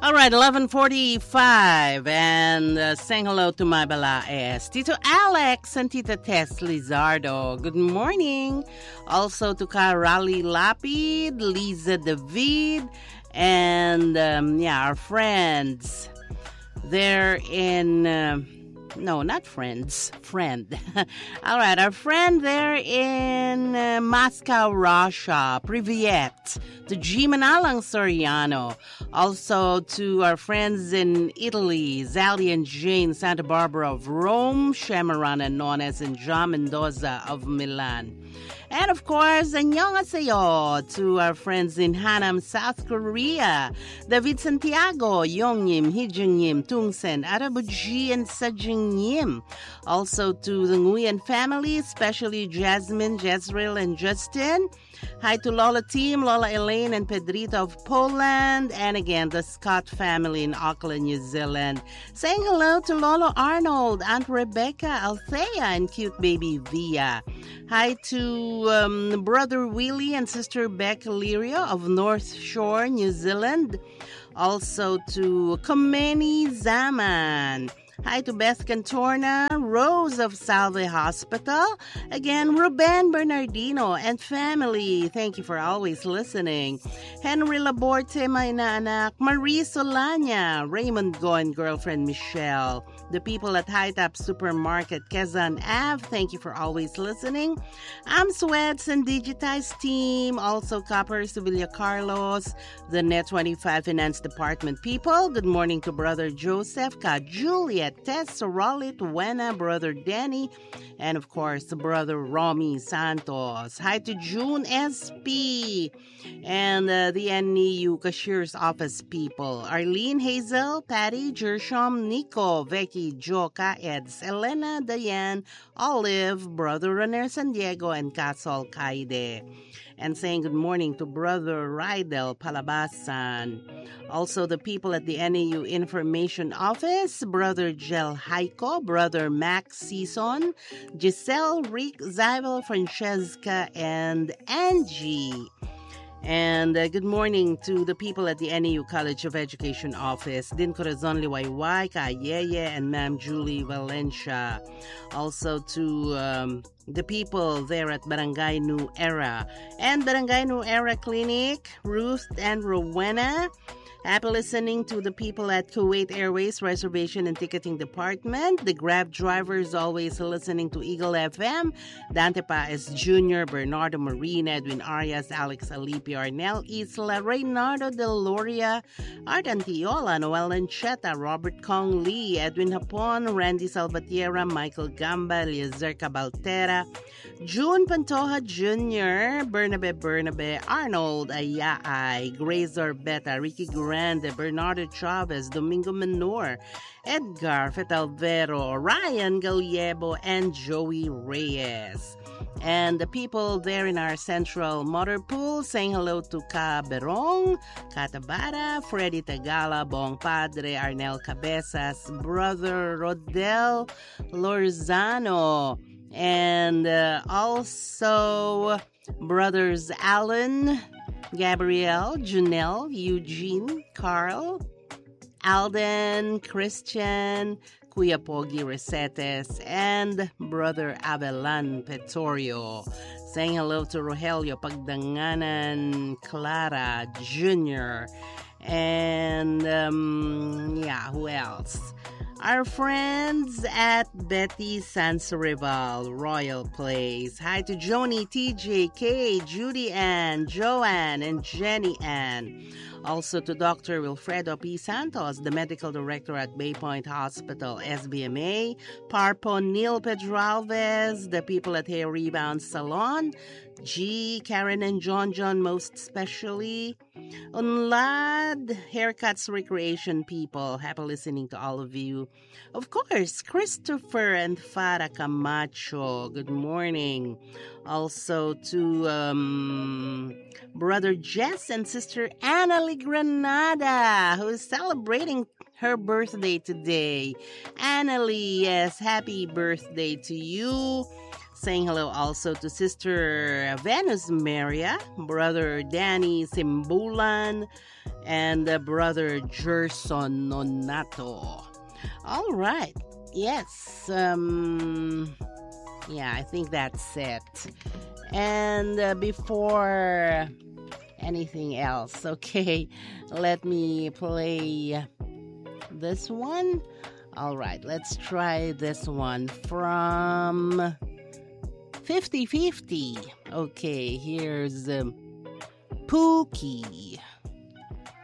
All right, 11:45, and saying hello to my balaes, Tito Alex and Tita Tess Lizardo. Good morning. Also to Karali Lapid, Liza David, and our friends. They're in... No, not friends. Friend. All right, our friend there in Moscow, Russia. Privyet. To G. Manalang Soriano. Also to our friends in Italy. Zali and Jane Santa Barbara of Rome. Shemaran and Nones and John Mendoza of Milan. And of course, annyeonghaseyo to our friends in Hanam, South Korea. David Santiago, Yongyim, Hijingyim, Tungsen, Arabuji, and Sajingyim. Also to the Nguyen family, especially Jasmine, Jezreel, and Justin. Hi to Lola team, Lola Elaine and Pedrito of Poland. And again, the Scott family in Auckland, New Zealand. Saying hello to Lolo Arnold, Aunt Rebecca, Althea, and cute baby Via. Hi to Brother Willie and Sister Beck Lirio of North Shore, New Zealand. Also to Komeni Zaman. Hi to Beth Cantorna, Rose of Salve Hospital. Again, Ruben Bernardino and family. Thank you for always listening. Henry Laborte, my naanak. Marie Solana, Raymond Goen, girlfriend Michelle. The people at High Top Supermarket, Quezon Ave. Thank you for always listening. I'm Sweats and Digitize team. Also, Copper Sevilla Carlos, the Net 25 Finance Department people. Good morning to Brother Joseph, Ka Juliet, Tess, Rolit, Wena, Brother Danny, and of course, Brother Romy Santos. Hi to June SP and the NEU Cashier's Office people. Arlene, Hazel, Patty, Jershom, Nico, Vicky, Joka, Eds, Elena, Diane, Olive, Brother René San Diego, and Casol Kaide. And saying good morning to Brother Rydel Palabasan. Also the people at the NAU Information Office, Brother Gel Haiko, Brother Max Season, Giselle, Rick, Zabel, Francesca, and Angie. And good morning to the people at the NAU College of Education Office, Din Corazon Liwayway, Ka Yeye, and Ma'am Julie Valencia. Also to the people there at Barangay New Era and Barangay New Era Clinic, Ruth and Rowena. Happy listening to the people at Kuwait Airways Reservation and Ticketing Department. The Grab drivers always listening to Eagle FM. Dante Paez Jr., Bernardo Marina, Edwin Arias, Alex Alipi, Arnel Isla, Reynardo Del Loria, Art Antiola, Noel Lancheta, Robert Kong Lee, Edwin Hapon, Randy Salvatierra, Michael Gamba, Eliezer Cabaltera, June Pantoja Jr., Bernabe, Arnold Ayaay, Grace Orbeta, Ricky Grande, Bernardo Chavez, Domingo Menor, Edgar Fetalvero, Ryan Galiebo, and Joey Reyes. And the people there in our central motor pool saying hello to Ka Berong, Katabara, Freddy Tagala, Bong Padre, Arnel Cabezas, Brother Rodel Lorzano, and also Brothers Alan, Gabrielle, Janelle, Eugene, Carl, Alden, Christian, Kuya Pogi Resetes, and Brother Abelan Petorio. Saying hello to Rogelio Pagdanganan, Clara Jr., and who else? Our friends at Betty Sansarival Royal Place. Hi to Joni, TJ, Kay, Judy Ann, Joanne, and Jenny Ann. Also to Dr. Wilfredo P. Santos, the medical director at Bay Point Hospital, SBMA. Parpo Neil Pedralvez, the people at Hair Rebound Salon. G, Karen and John most especially. Unlad, Haircuts Recreation people. Happy listening to all of you. Of course, Christopher and Farah Camacho. Good morning. Also to Brother Jess and Sister Annalie Granada, who is celebrating her birthday today. Annalie, yes, happy birthday to you. Saying hello also to Sister Venus Maria, Brother Danny Simbulan, and Brother Gerson Nonato. All right. Yes. Yeah, I think that's it. And before anything else, okay, let me play this one. All right, let's try this one from 50/50. Okay, here's Pookie.